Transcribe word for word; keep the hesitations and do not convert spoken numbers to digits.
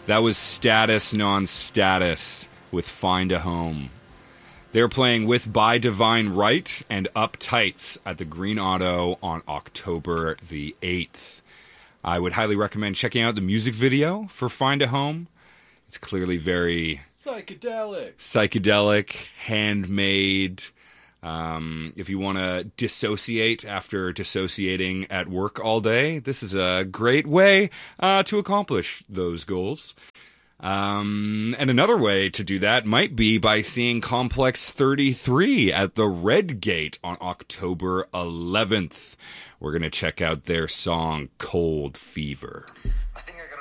That was Status Non-Status with Find a Home. They're playing with By Divine Right and Uptights at the Green Auto on October the eighth. I would highly recommend checking out the music video for Find a Home. It's clearly very... Psychedelic. Psychedelic, handmade. Um, if you want to dissociate after dissociating at work all day, this is a great way uh, to accomplish those goals. Um, and another way to do that might be by seeing Complex thirty-three at the Red Gate on October eleventh. We're going to check out their song Cold Fever. I